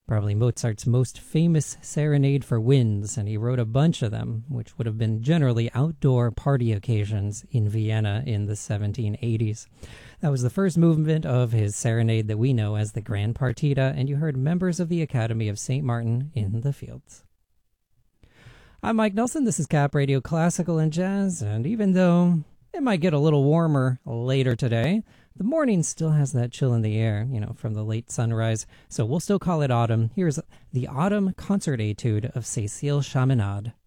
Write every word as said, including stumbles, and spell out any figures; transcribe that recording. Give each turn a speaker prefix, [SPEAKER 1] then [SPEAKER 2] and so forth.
[SPEAKER 1] probably Mozart's most famous serenade for winds, and he wrote a bunch of them, which would have been generally outdoor party occasions in Vienna in the seventeen eighties. That was the first movement of his serenade that we know as the Grand Partita, and you heard members of the Academy of Saint Martin in the fields. I'm Mike Nelson, this is Cap Radio Classical and Jazz, and even though it might get a little warmer later today, the morning still has that chill in the air, you know, from the late sunrise, so we'll still call it autumn. Here's the Autumn Concert Etude of Cécile Chaminade.